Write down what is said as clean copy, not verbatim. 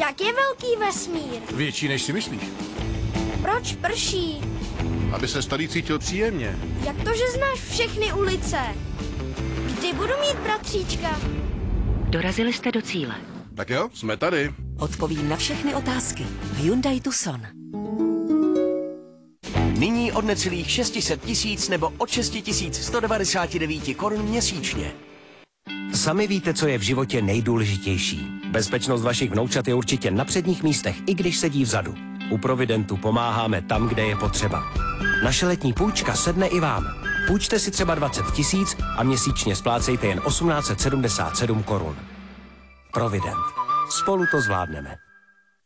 Jak je velký vesmír? Větší, než si myslíš. Proč prší? Aby se tady cítil příjemně. Jak to, že znáš všechny ulice? Kdy budu mít bratříčka? Dorazili jste do cíle. Tak jo, jsme tady. Odpoví na všechny otázky. Hyundai Tucson. Nyní od necelých 600 tisíc nebo od 6199 korun měsíčně. Sami víte, co je v životě nejdůležitější. Bezpečnost vašich vnoučat je určitě na předních místech, i když sedí vzadu. U Providentu pomáháme tam, kde je potřeba. Naše letní půjčka sedne i vám. Půjčte si třeba 20 tisíc a měsíčně splácejte jen 1877 korun. Provident. Spolu to zvládneme.